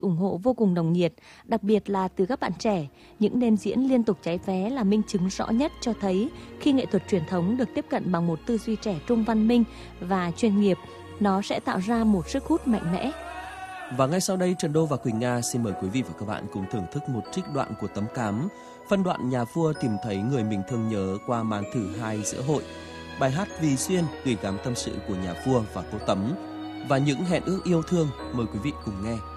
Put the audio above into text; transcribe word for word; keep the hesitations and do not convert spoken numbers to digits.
ủng hộ vô cùng nồng nhiệt, đặc biệt là từ các bạn trẻ. Những đêm diễn liên tục cháy vé là minh chứng rõ nhất cho thấy khi nghệ thuật truyền thống được tiếp cận bằng một tư duy trẻ trung văn minh và chuyên nghiệp, nó sẽ tạo ra một sức hút mạnh mẽ. Và ngay sau đây, Trần Đô và Quỳnh Nga xin mời quý vị và các bạn cùng thưởng thức một trích đoạn của Tấm Cám, phân đoạn nhà vua tìm thấy người mình thương nhớ qua màn thử hai giữa hội. Bài hát Vì Duyên gửi gắm tâm sự của nhà vua và cô Tấm và những hẹn ước yêu thương. Mời quý vị cùng nghe.